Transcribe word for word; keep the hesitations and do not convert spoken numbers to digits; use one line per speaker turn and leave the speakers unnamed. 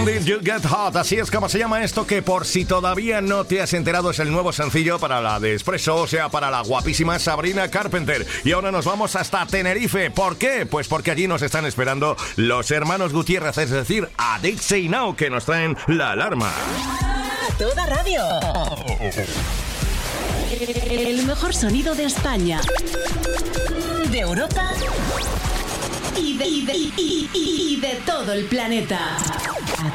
When Did You Get Hot? Así es como se llama esto, que por si todavía no te has enterado es el nuevo sencillo para la de Expreso, o sea, para la guapísima Sabrina Carpenter. Y ahora nos vamos hasta Tenerife. ¿Por qué? Pues porque allí nos están esperando los hermanos Gutiérrez, es decir, a Dixie Now, que nos traen La Alarma.
A toda radio.
El mejor sonido de España,
De Europa
y de, y de, y, y, y de todo el planeta.